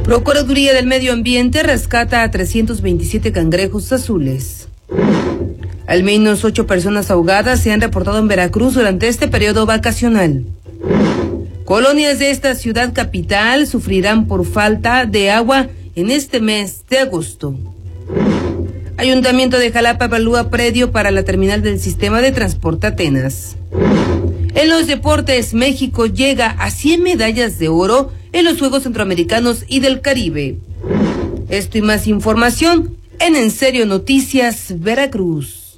Procuraduría del Medio Ambiente rescata a 327 cangrejos azules. Al menos 8 personas ahogadas se han reportado en Veracruz durante este periodo vacacional. Colonias de esta ciudad capital sufrirán por falta de agua en este mes de agosto. Ayuntamiento de Jalapa evalúa predio para la terminal del sistema de transporte Atenas. En los deportes, México llega a 100 medallas de oro en los Juegos Centroamericanos y del Caribe. Esto y más información en Serio Noticias Veracruz.